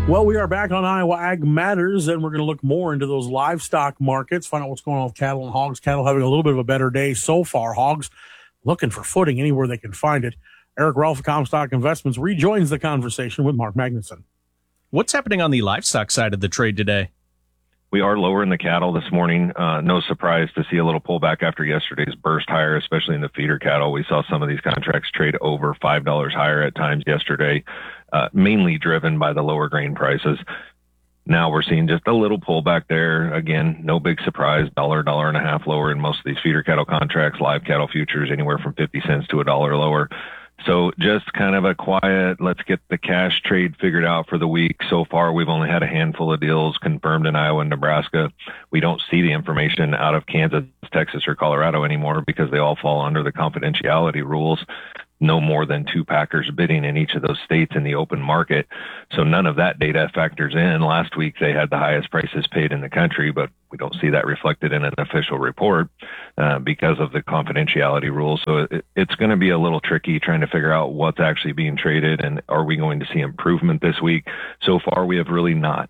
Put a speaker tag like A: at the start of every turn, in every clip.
A: Well, we are back on Iowa Ag Matters, and we're going to look more into those livestock markets, find out what's going on with cattle and hogs. Cattle having a little bit of a better day so far. Hogs looking for footing anywhere they can find it. Eric Ralph of Comstock Investments rejoins the conversation with Mark Magnuson.
B: What's happening on the livestock side of the trade today?
C: We are lower in the cattle this morning. No surprise to see a little pullback after yesterday's burst higher, especially in the feeder cattle. We saw some of these contracts trade over $5 higher at times yesterday, mainly driven by the lower grain prices. Now we're seeing just a little pullback there. Again, no big surprise, $1, and a half lower in most of these feeder cattle contracts, live cattle futures anywhere from 50 cents to $1 lower. So just kind of a quiet, let's get the cash trade figured out for the week. So far, we've only had a handful of deals confirmed in Iowa and Nebraska. We don't see the information out of Kansas, Texas, or Colorado anymore because they all fall under the confidentiality rules. No more than 2 packers bidding in each of those states in the open market. So none of that data factors in. Last week, they had the highest prices paid in the country, but we don't see that reflected in an official report because of the confidentiality rules. So it's going to be a little tricky trying to figure out what's actually being traded and are we going to see improvement this week. So far, we have really not.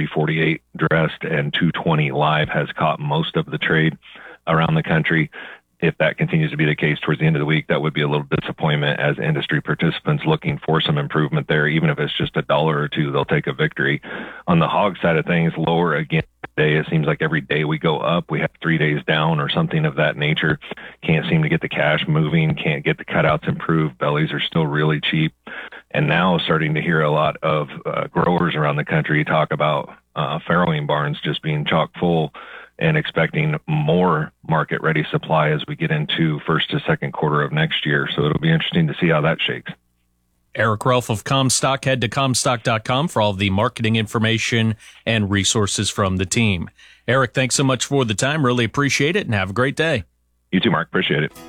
C: 348 dressed and 220 live has caught most of the trade around the country. If that continues to be the case towards the end of the week, that would be a little disappointment as industry participants looking for some improvement there. Even if it's just $1 or $2, they'll take a victory. On the hog side of things, lower again today. It seems like every day we go up, we have 3 days down or something of that nature. Can't seem to get the cash moving, can't get the cutouts improved. Bellies are still really cheap. And now starting to hear a lot of growers around the country talk about farrowing barns just being chock full and expecting more market-ready supply as we get into first to second quarter of next year. So it'll be interesting to see how that shakes.
B: Eric Ralph of Comstock. Head to Comstock.com for all the marketing information and resources from the team. Eric, thanks so much for the time. Really appreciate it, and have a great day.
C: You too, Mark. Appreciate it.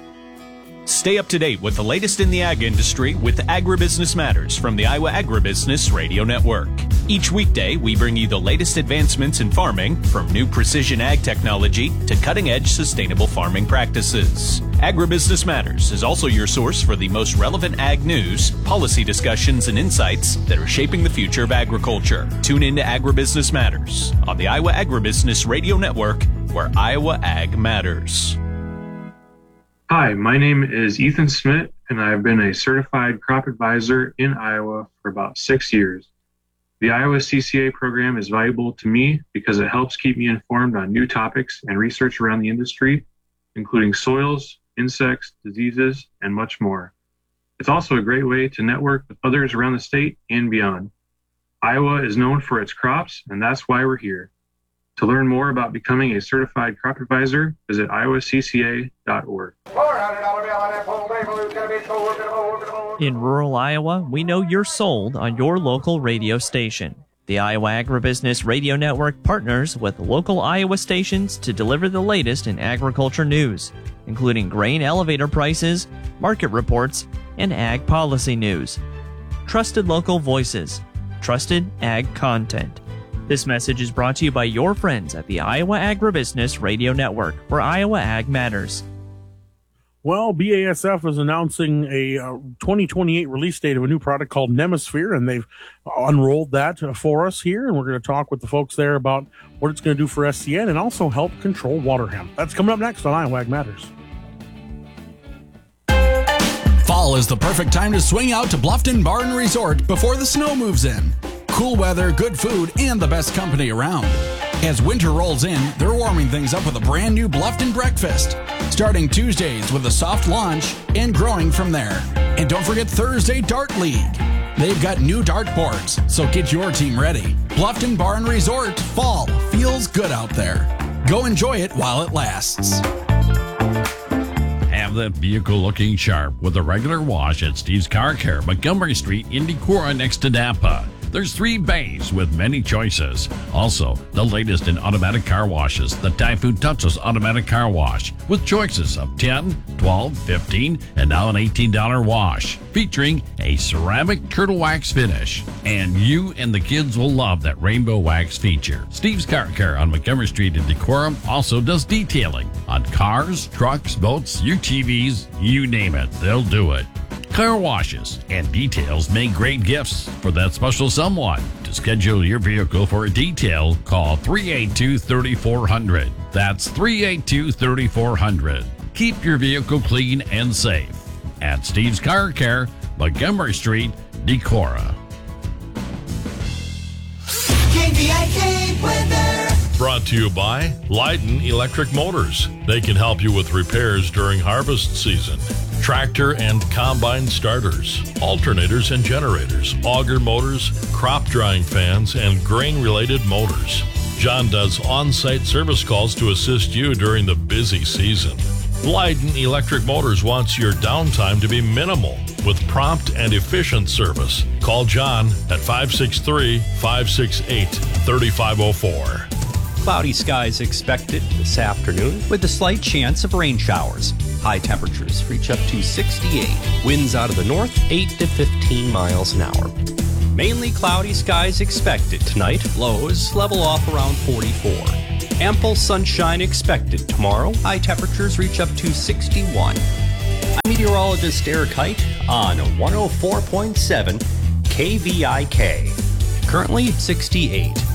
B: Stay up to date with the latest in the ag industry with Agribusiness Matters from the Iowa Agribusiness Radio Network. Each weekday, we bring you the latest advancements in farming, from new precision ag technology to cutting-edge sustainable farming practices. Agribusiness Matters is also your source for the most relevant ag news, policy discussions, and insights that are shaping the future of agriculture. Tune in to Agribusiness Matters on the Iowa Agribusiness Radio Network, where Iowa Ag matters.
D: Hi, my name is Ethan Smith, and I've been a certified crop advisor in Iowa for about 6 years. The Iowa CCA program is valuable to me because it helps keep me informed on new topics and research around the industry, including soils, insects, diseases, and much more. It's also a great way to network with others around the state and beyond. Iowa is known for its crops, and that's why we're here. To learn more about becoming a certified crop advisor, visit iowacca.org.
E: In rural Iowa, we know you're sold on your local radio station. The Iowa Agribusiness Radio Network partners with local Iowa stations to deliver the latest in agriculture news, including grain elevator prices, market reports, and ag policy news. Trusted local voices, trusted ag content. This message is brought to you by your friends at the Iowa Agribusiness Radio Network, where Iowa Ag matters.
A: Well, BASF is announcing a 2028 release date of a new product called Nemisphere, and they've unrolled that for us here, and we're going to talk with the folks there about what it's going to do for SCN and also help control water hemp. That's coming up next on Iowa Ag Matters.
F: Fall is the perfect time to swing out to Bluffton Barn Resort before the snow moves in. Cool weather, good food, and the best company around. As winter rolls in, they're warming things up with a brand new Bluffton breakfast, starting Tuesdays with a soft launch and growing from there. And don't forget Thursday Dart League. They've got new dartboards, so get your team ready. Bluffton Barn Resort, fall feels good out there. Go enjoy it while it lasts.
G: Have that vehicle looking sharp with a regular wash at Steve's Car Care, Montgomery Street in Decorah next to Napa. There's 3 bays with many choices. Also, the latest in automatic car washes, the Typhoon Touchless Automatic Car Wash, with choices of $10, $12, $15, and now an $18 wash, featuring a ceramic turtle wax finish. And you and the kids will love that rainbow wax feature. Steve's Car Care on Montgomery Street in Decorah also does detailing on cars, trucks, boats, UTVs, you name it, they'll do it. Car washes and details make great gifts for that special someone. To schedule your vehicle for a detail, call 382-3400. That's 382-3400. Keep your vehicle clean and safe. At Steve's Car Care, Montgomery Street, Decorah.
H: KVIK weather.
I: Brought to you by Leiden Electric Motors. They can help you with repairs during harvest season. Tractor and combine starters, alternators and generators, auger motors, crop drying fans, and grain-related motors. John does on-site service calls to assist you during the busy season. Leiden Electric Motors wants your downtime to be minimal with prompt and efficient service. Call John at 563-568-3504.
J: Cloudy skies expected this afternoon with a slight chance of rain showers. High temperatures reach up to 68. Winds out of the north 8 to 15 miles an hour. Mainly cloudy skies expected tonight. Lows level off around 44. Ample sunshine expected tomorrow. High temperatures reach up to 61. I'm meteorologist Eric Height on 104.7 KVIK. Currently 68.